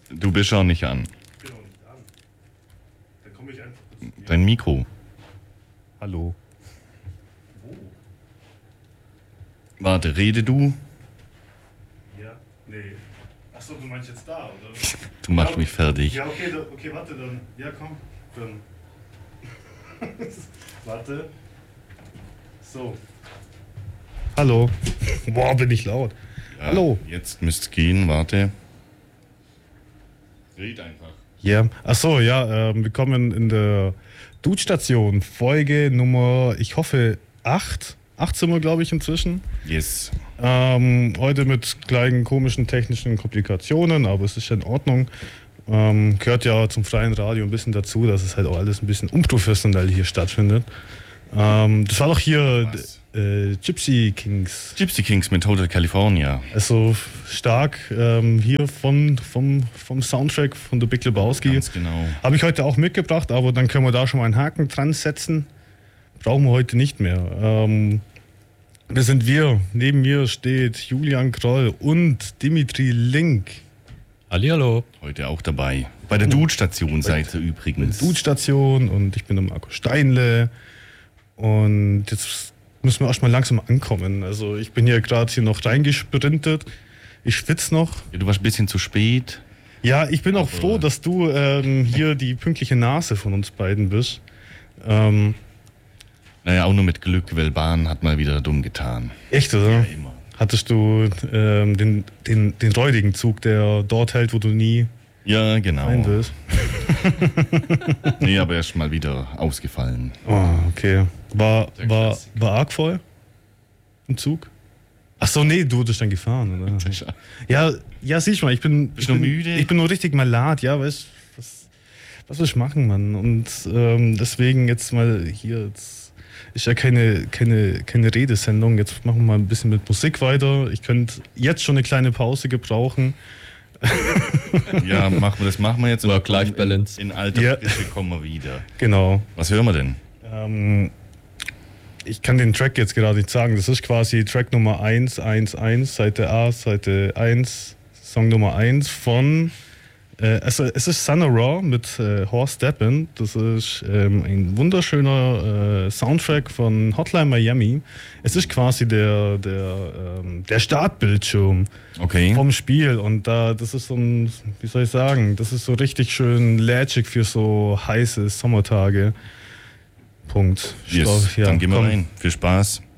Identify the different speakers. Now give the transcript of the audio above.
Speaker 1: Du bist auch nicht an.
Speaker 2: Ich bin auch nicht an. Dann komme ich einfach kurz.
Speaker 1: Dein Mikro.
Speaker 3: Hallo.
Speaker 2: Wo?
Speaker 1: Warte, rede du.
Speaker 2: Ja? Nee. Achso, du meinst jetzt da, oder?
Speaker 1: Du machst mich fertig.
Speaker 2: Ja, okay, okay, warte dann. Ja, komm. Dann. Warte. So.
Speaker 3: Hallo. Boah, bin ich laut.
Speaker 1: Ja,
Speaker 3: Hallo.
Speaker 1: Jetzt müsst's gehen, warte. Red einfach.
Speaker 3: Ja, achso, ja, wir kommen in der Dude-Station, Folge Nummer, ich hoffe, 8. 8 sind wir, glaube ich, inzwischen.
Speaker 1: Yes.
Speaker 3: Heute mit kleinen komischen technischen Komplikationen, aber es ist ja in Ordnung. Gehört ja zum freien Radio ein bisschen dazu, dass es halt auch alles ein bisschen unprofessionell hier stattfindet. Das war doch hier Gypsy Kings.
Speaker 1: Gypsy Kings mit Hotel California.
Speaker 3: Also stark hier vom Soundtrack von The Big Lebowski.
Speaker 1: Ganz genau.
Speaker 3: Habe ich heute auch mitgebracht, aber dann können wir da schon mal einen Haken dran setzen. Brauchen wir heute nicht mehr. Das sind wir. Neben mir steht Julian Kroll und Dimitri Link.
Speaker 4: Hallihallo.
Speaker 1: Heute auch dabei. Bei der Dude-Station seid ihr übrigens.
Speaker 3: Dude-Station und ich bin der Marco Steinle. Und jetzt müssen wir erstmal langsam ankommen. Also ich bin hier gerade hier noch reingesprintet. Ich schwitze noch.
Speaker 1: Ja, du warst ein bisschen zu spät.
Speaker 3: Ja, ich bin auch froh, dass du hier die pünktliche Nase von uns beiden bist.
Speaker 1: Naja, auch nur mit Glück, weil Bahn hat mal wieder dumm getan.
Speaker 3: Echt, oder?
Speaker 1: Ja, immer.
Speaker 3: Hattest du den räudigen Zug, der dort hält, wo du nie
Speaker 1: Ja, genau.
Speaker 3: rein willst?
Speaker 1: Nee, aber er ist mal wieder ausgefallen.
Speaker 3: Oh, okay. War
Speaker 1: Klassiker.
Speaker 3: arg voll im Zug? Ach so, nee, du bist dann gefahren, oder? Ja, siehst du mal, ich bin
Speaker 1: Bist du müde?
Speaker 3: Ich bin nur richtig malat, ja, weißt du, was soll ich machen, Mann? Und deswegen jetzt mal hier, jetzt ist ja keine Redesendung, jetzt machen wir mal ein bisschen mit Musik weiter. Ich könnte jetzt schon eine kleine Pause gebrauchen.
Speaker 1: Ja, das machen wir jetzt. Und
Speaker 4: Work-Life-Balance.
Speaker 1: In alter Frische kommen wir wieder.
Speaker 3: Genau.
Speaker 1: Was hören wir denn?
Speaker 3: Ich kann den Track jetzt gerade nicht sagen. Das ist quasi Track Nummer 111, Seite A, Seite 1, Song Nummer 1 von es ist Sunna Raw mit Horse Steppin'. Das ist ein wunderschöner Soundtrack von Hotline Miami. Es ist quasi der Startbildschirm vom Spiel. Und das ist so ein, wie soll ich sagen, das ist so richtig schön lätschig für so heiße Sommertage. Punkt.
Speaker 1: Yes, dann gehen wir rein. Viel Spaß.